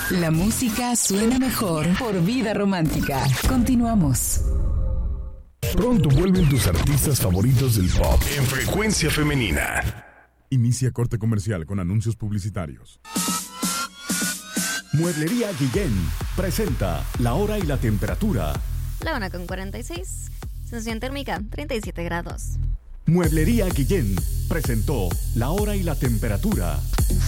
La música suena mejor por Vida Romántica. Continuamos. Pronto vuelven tus artistas favoritos del pop en Frecuencia Femenina. Inicia corte comercial con anuncios publicitarios. Mueblería Guillén presenta la hora y la temperatura. La 1:46. Sensación térmica 37 grados. Mueblería Guillén presentó la hora y la temperatura.